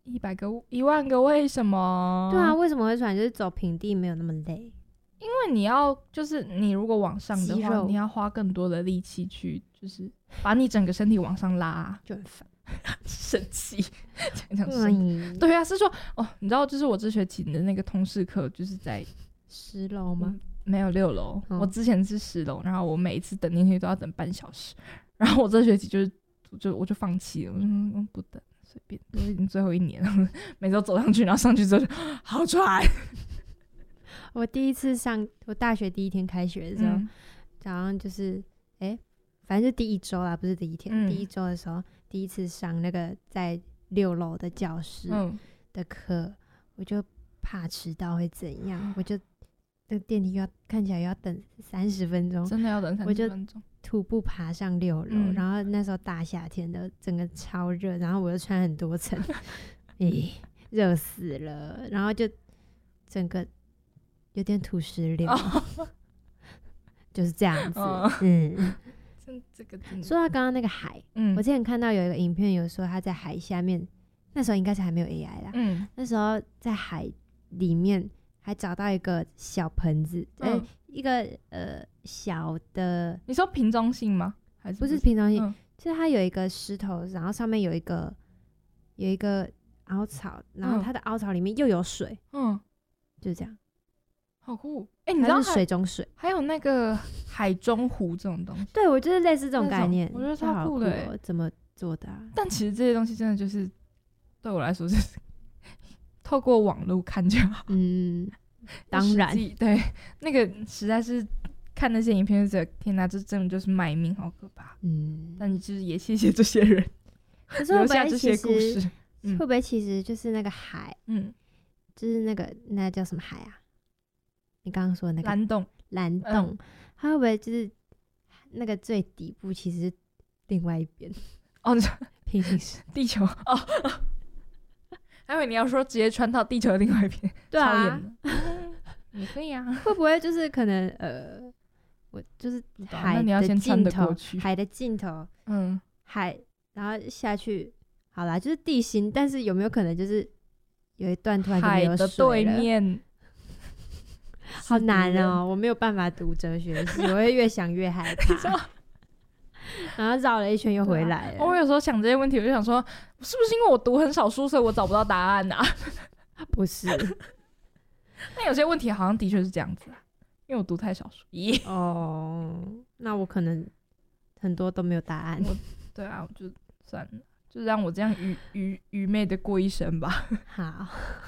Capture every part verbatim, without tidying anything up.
一百个一万个为什么？ 对啊，为什么会喘？就是走平地没有那么累， 因为你要就是你如果往上的话， 肌肉你要花更多的力气去，就是把你整个身体往上拉， 就很烦。 生气，讲讲生气。对啊，是说哦，你知道，就是我这学期的那个通识课，就是在十楼吗？ 嗯没有六楼、哦，我之前是十楼，然后我每一次等电梯都要等半小时，然后我这学期就是就我就放弃了，我说、嗯、不等，随便，都已经最后一年了，每周走上去，然后上去之后就好喘。 我第一次上，我大学第一天开学的时候， 嗯、 早上就是哎、欸，反正就第一周啦，不是第一天， 嗯、 第一周的时候，第一次上那个在六楼的教室的课、嗯，我就怕迟到会怎样，我就。那电梯要看起来要等三十分钟， 真的要等三十分钟。 我就徒步爬上六楼、嗯，然后那时候大夏天的，整个超热，然后我又穿很多层，咦，热死了，然后就整个有点土石流，哦、就是这样子。哦、嗯， 这个说到刚刚那个海、嗯，我之前看到有一个影片，有说他在海下面，那时候应该是还没有 A I 啦，嗯，那时候在海里面。还找到一个小盆子，嗯欸、一个呃小的， 你说瓶中信吗？还是不是瓶中信？嗯、就是它有一个石头，然后上面有一个有一个凹槽，然后它的凹槽里面又有水，嗯，就这样， 好酷！哎、欸，你知道水中水， 还有那个海中湖这种东西？ 对，我就是类似这种概念， 我觉得超酷的、欸， 怎么做的、啊？ 但其实这些东西真的就是对我来说是。透过网络看就好， 嗯，当然， 对，那个实在是看那些影片就觉得天哪，这真的就是卖命，好可怕。嗯，但你就是也谢谢这些人， 可是会不会留下这些故事？ 会不会其实就是那个海，嗯，就是那个那叫什么海啊？你刚刚说的那个蓝洞， 蓝洞，嗯、它会不会就是那个最底部其实是另外一边？ 哦， 平行是地球哦。还以为你要说直接穿到地球的另外一边， 对啊， 你可以啊。 会不会就是可能呃，我就是海的尽头， 海的尽头，嗯，海，然后下去，好啦，就是地心，但是有没有可能就是有一段突然就没有水了？ 海的对面， 好难哦，我没有办法读哲学史，我会越想越害怕。然后绕了一圈又回来了、 啊。我有时候想这些问题，我就想说，是不是因为我读很少书，所以我找不到答案啊？ 不是。 那有些问题好像的确是这样子啊，因为我读太少书。咦？ 哦，那我可能很多都没有答案。 对啊，我就算了，就让我这样愚愚愚昧的过一生吧。 好。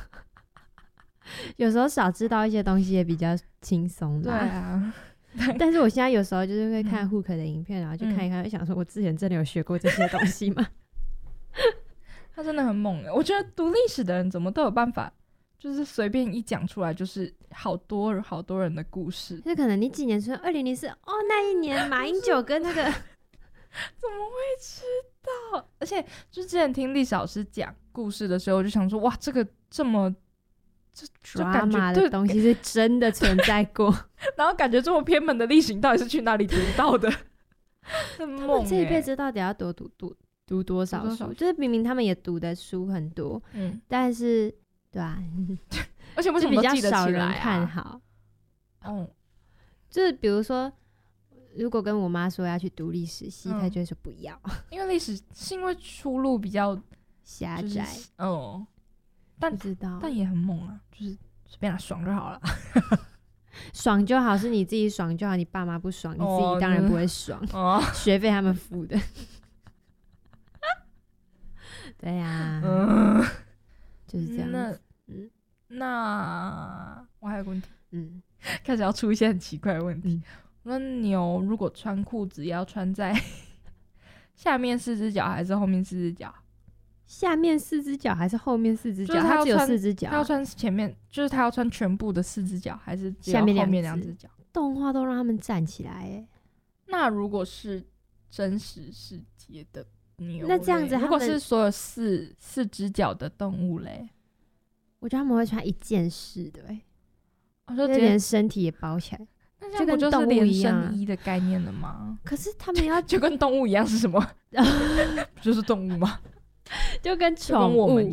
有时候少知道一些东西也比较轻松的。 对啊。 但是我现在有时候就是会看 Hook 的影片、嗯、然后就看一看，就想说我之前真的有学过这些东西吗？ 他真的很猛耶，我觉得读历史的人怎么都有办法，就是随便一讲出来就是好多好多人的故事。 就可能你几年出生，二零零四哦，那一年馬英九跟那个怎么会知道？而且就之前听历史老师讲故事的时候，我就想说哇，这个这么。 就感觉的东西是真的存在过， 然后感觉这么偏门的历史，你到底是去哪里读到的？很猛欸！ 这一辈子到底要多读读读多少书？就是明明他们也读的书很多，嗯，但是对啊， 而且为什么比较都记得起来啊？ 少人看好。嗯，就是比如说，如果跟我妈说要去读历史系，她、嗯、就会说不要， 因为历史是因为出路比较狭窄。 哦。但不知道， 但也很猛啊，就是随便啦，爽就好了。 爽就好，是你自己爽就好，你爸妈不爽，你自己当然不会爽。哦，学费他们付的。对呀、啊嗯，就是这样。 那嗯，那我还有个问题，嗯，开始要出一些很奇怪的问题。那、嗯、牛如果穿裤子，要穿在下面四只脚还是后面四只脚？ 下面四只脚还是后面四只脚？它只有四只脚、啊。 他要穿前面，就是他要穿全部的四只脚，还是下面后面两只脚？ 动画都让他们站起来哎。 那如果是真实世界的牛， 那这样子， 如果是所有四四只脚的动物嘞， 我觉得他们会穿一件式的哎， 我说连身体也包起来， 那这样不就是连身衣的概念了吗？ 可是他们要就跟动物一样是什么？不就是动物吗？ 就跟宠物